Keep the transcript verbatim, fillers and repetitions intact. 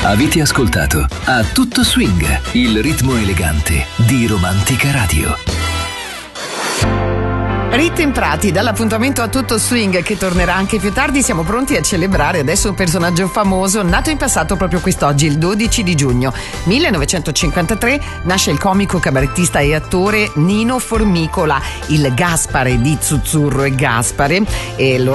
Avete ascoltato A Tutto Swing, il ritmo elegante di Romantica Radio. Ritemprati dall'appuntamento A Tutto Swing, che tornerà anche più tardi, siamo pronti a celebrare adesso un personaggio famoso nato in passato proprio quest'oggi, il dodici di giugno millenovecentocinquantatré. Nasce il comico, cabarettista e attore Nino Formicola, il Gaspare di Zuzzurro e Gaspare, e lo